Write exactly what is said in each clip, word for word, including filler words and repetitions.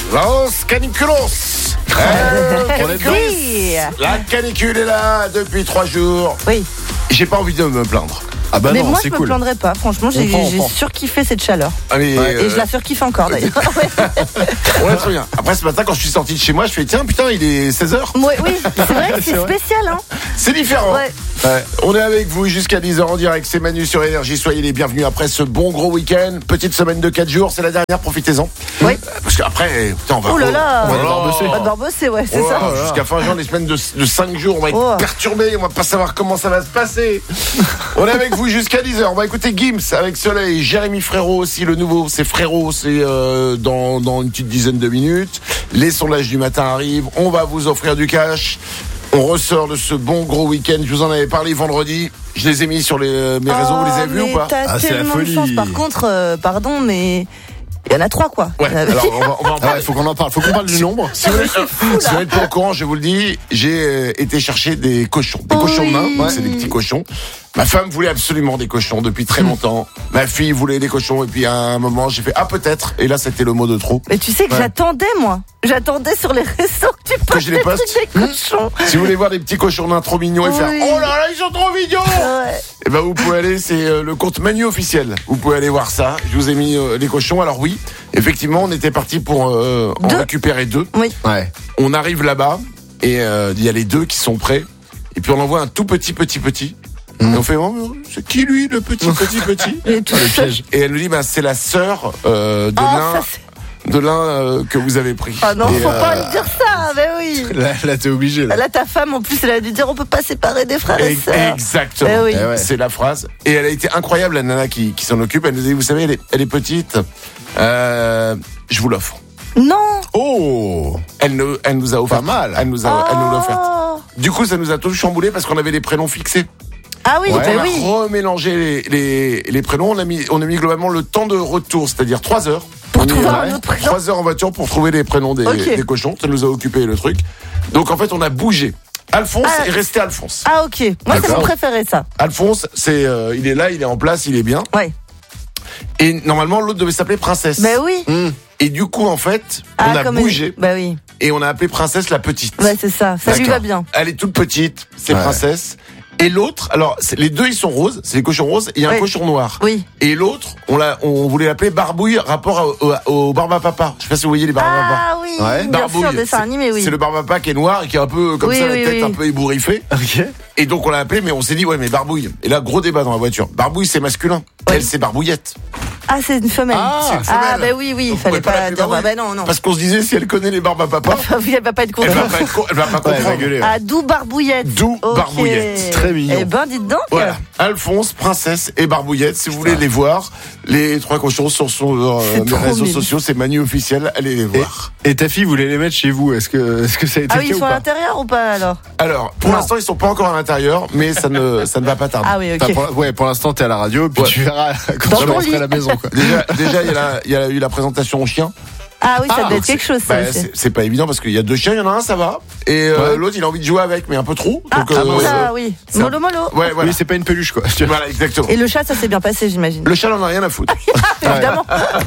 Los caniculos. Euh, caniculos. Oui. La canicule est là depuis trois jours. Oui. J'ai pas envie de me plaindre. Ah bah mais non, moi, c'est je me cool. plaindrais pas. Franchement, j'ai, On prend, on j'ai prend. surkiffé cette chaleur. Allez, Ouais. euh, Et je la surkiffe encore d'ailleurs. on est très bien. Après ce matin, quand je suis sorti de chez moi, je fais tiens, putain, il est seize heures. Ouais, oui, c'est vrai que C'est c'est vrai. spécial, hein. C'est différent. Ouais. Ouais. On est avec vous jusqu'à dix heures en direct. C'est Manu sur Énergie. Soyez les bienvenus après ce bon gros week-end. Petite semaine de quatre jours. C'est la dernière. Profitez-en. Oui. Euh, Parce qu'après, putain, on va. Oh là là. on va On va devoir bosser. On va devoir bosser, ouais, c'est Oh, ça. jusqu'à fin juin, les semaines de, de cinq jours, on va être Oh. perturbés, on va pas savoir comment ça va se passer. On est avec vous jusqu'à dix heures. On va écouter Gims avec Soleil, Jérémy Frérot aussi, le nouveau, c'est Frérot, c'est euh, dans, dans une petite dizaine de minutes. Les sondages du matin arrivent, on va vous offrir du cash. On ressort de ce bon gros week-end. Je vous en avais parlé vendredi. Je les ai mis sur les, mes réseaux. Vous les avez vus Oh, mais ou pas? T'as Ah, c'est la tellement de folie. chance. Par contre, euh, pardon, mais il y en a trois, quoi. Ouais, Il y en a- alors on va, on va en Ah parler. ouais, faut qu'on en parle. Faut qu'on parle du nombre. Si vous n'êtes si vous n'êtes pas au courant, je vous le dis, j'ai euh, été chercher des cochons. Des Oui. cochons de main, donc c'est des petits cochons. Ma femme voulait absolument des cochons depuis très longtemps. Ma fille voulait des cochons et puis à un moment, j'ai fait « Ah, peut-être » et là, c'était le mot de trop. Mais tu sais que Ouais. j'attendais, moi. J'attendais sur les réseaux que tu postes je les des poste. trucs des cochons. Si vous voulez voir des petits cochons nains trop mignons et Oui. faire « Oh là là, ils sont trop mignons !» Ouais. Eh ben, vous pouvez aller, c'est euh, le compte Manu officiel. Vous pouvez aller voir ça. Je vous ai mis euh, les cochons. Alors oui, effectivement, on était parti pour euh, en Deux. récupérer deux. Oui. Ouais. On arrive là-bas et euh, il y a les deux qui sont prêts. Et puis on envoie un tout petit, petit, petit. Mmh. Et on fait, oh, c'est qui lui, le petit, petit, petit Et tout Oh, le ça. piège. Et elle nous dit, bah, c'est la sœur euh, de Oh, l'un, ça, c'est- de l'un euh, que vous avez pris. Ah non, Et, faut euh, pas lui dire ça, mais oui. Là, là t'es obligé. Là. Là, ta femme, en plus, elle a dû dire on peut pas séparer des frères et ex- sœurs. Exactement. Eh oui. Eh ouais. C'est la phrase. Et elle a été incroyable, la nana qui, qui s'en occupe. Elle nous dit, vous savez, elle est, elle est petite. Euh, je vous l'offre. Non. Oh. Elle, nous- elle nous a offert. Pas mal. Elle nous a, elle nous l'a offerte. Oh. Du coup, ça nous a tous chamboulé parce qu'on avait les prénoms fixés. Ah oui, Donc bah on a oui. remélangé les, les, les prénoms. On a mis, on a mis globalement le temps de retour, c'est-à-dire trois heures. Pour On y trouver est, un ouais. autre prénom. Trois heures en voiture pour trouver les prénoms des, Ok. des cochons. Ça nous a occupé le truc. Donc en fait, on a bougé. Alphonse Ah. est resté Alphonse. Ah ok. Moi, c'est D'accord. mon préféré, ça. Alphonse, c'est, euh, il est là, il est en place, il est bien. Ouais. Et normalement, l'autre devait s'appeler Princesse. Bah oui. Mmh. Et du coup, en fait, Ah, on a comme bougé elle- Bah oui. et on a appelé Princesse la petite. Bah c'est ça. Ça lui D'accord. va bien. Elle est toute petite, c'est Ouais. Princesse. Et l'autre, alors c'est- les deux ils sont roses, c'est les cochons roses, et il y a un Oui. cochon noir. Oui. Et l'autre, on l'a, on voulait l'appeler Barbouille, rapport au, au, au Barbe à Papa. Je sais pas si vous voyez les Barbes à Papa. Ah oui. Ouais. Bien Barbouille, sûr, dessin c'est- animé, oui. C'est le Barbe à Papa qui est noir et qui est un peu comme Oui, ça, la oui, tête oui. un peu ébouriffée. Ok. Et donc on l'a appelé, mais on s'est dit ouais mais Barbouille. Et là gros débat dans la voiture. Barbouille c'est masculin, Oui. elle c'est Barbouillette. Ah c'est une femelle. Ah, c'est une Ah femelle. bah oui, oui. On Il fallait pouvait pas pas l'appeler dire. Bah, Barbouille. bah non, non. Parce qu'on se disait si elle connaît les Barbes à Papa, Ah oui, elle va pas être elle va contente. pas, être co- elle va pas Ouais, elle va comprendre. gueuler. Ah, d'où Barbouillette. D'où Ok. Barbouillette. Très mignon. Eh ben, dites donc. Voilà, Alphonse, Princesse et Barbouillette. Si vous voulez les voir, les trois cochons sur son, euh, C'est mes trop réseaux mignon. sociaux, c'est Manu officiel. Allez les Et, voir. et ta fille voulait les mettre chez vous. Est-ce que, est-ce que ça a été Ah le oui, cas ils ou sont à pas? l'intérieur ou pas alors? Alors, pour Non. l'instant, ils sont pas encore à l'intérieur, mais ça ne, ça ne va pas tarder. Ah oui, Enfin, ok. pour, ouais, pour l'instant, t'es à la radio, puis Ouais. tu verras quand Dans tu ton rentreras lit. à la maison. Quoi. Déjà, déjà, il y a la- il y a eu la présentation au chien. Ah oui, ça Ah, doit être Donc, quelque c'est- chose, ça bah, aussi. c'est, c'est pas évident parce qu'il y a deux chiens, il y en a un, ça va. Et euh, Ouais. l'autre, il a envie de jouer avec, mais un peu trop. Ah, Donc, euh, ça, oui. ça- Mollo, mollo. Ouais, voilà. Oui, c'est pas une peluche, quoi. Tu vois. Voilà, exactement. Et le chat, ça s'est bien passé, j'imagine. Le chat n'en a rien à foutre. Évidemment.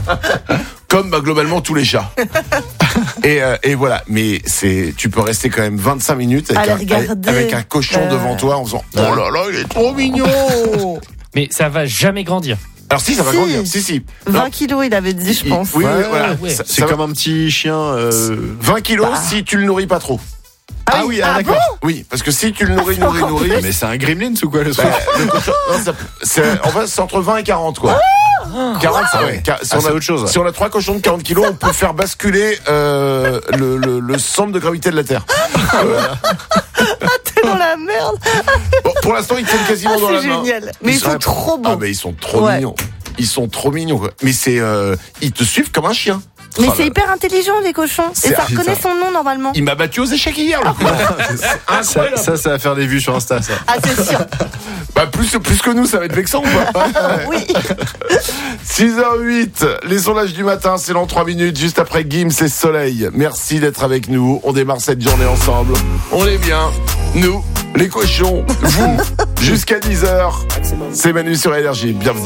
Comme bah, globalement tous les chats. et, euh, et voilà, mais c'est, tu peux rester quand même vingt-cinq minutes avec, À un, les regarder. avec un cochon Euh. devant toi en faisant oh là là, il est trop mignon. Mais ça va jamais grandir. Alors si, ça va Si. grandir. Si, si. vingt Non, kilos, il avait dit, je il- pense. Oui, oui, Ouais, voilà. ouais. Ça- C'est ça comme va- un petit chien. Euh... vingt kilos Bah. si tu le nourris pas trop. Ah oui, ah, Ah d'accord. Oui, parce que si tu le nourris, Ah, nourris, c'est encore nourris. Mais c'est un gremlin ou quoi le bah, soir? le cochon, non, ça- c'est, en fait, c'est entre vingt et quarante, quoi. quarante, ça, ouais. Qua- Si, Ah, on c'est a, autre chose, ouais. si on a trois cochons de quarante kilos, on peut faire basculer euh, le, le, le centre de gravité de la Terre. T'es dans la merde. Bon, pour l'instant, ils tiennent quasiment Ah, dans la c'est main. génial. Mais ils sont sont- trop beaux. Ah, mais ils sont trop Ouais. mignons. Ils sont trop mignons, quoi. Mais c'est, euh, ils te suivent comme un chien. Mais Oh c'est là hyper intelligent, les cochons. Et C'est- ça reconnaît ça. son nom, normalement. Il m'a battu aux échecs hier, le coup. ça, ça, ça va faire des vues sur Insta, ça. Ah, c'est sûr. Bah, plus, plus que nous, ça va être vexant ou pas? Oui. six heures huit, les sondages du matin, c'est dans trois minutes, juste après Gims et Soleil. Merci d'être avec nous. On démarre cette journée ensemble. On est bien. Nous, les cochons, vous, jusqu'à dix heures. C'est Manu sur Énergie. Bienvenue.